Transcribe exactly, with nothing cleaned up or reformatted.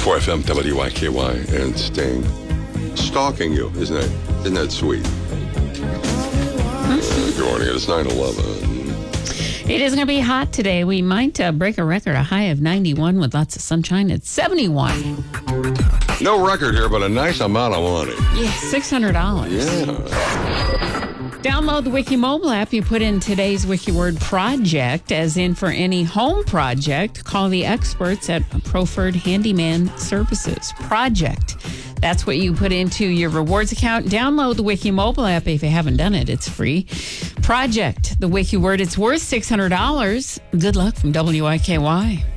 four F M W Y K Y and Sting. Stalking you, isn't it? Isn't that sweet? Good morning. It's nine eleven. It is going to be hot today. We might uh, break a record, a high of ninety-one with lots of sunshine at seventy-one. No record here, but a nice amount of money. Yeah, six hundred dollars. Yeah. Download the Wiki mobile app. You put in today's Wiki word project, as in for any home project. Call the experts at Proffered Handyman Services. Project. That's what you put into your rewards account. Download the Wiki mobile app if you haven't done it. It's free. Project, the Wiki word. It's worth six hundred dollars. Good luck from W I K Y.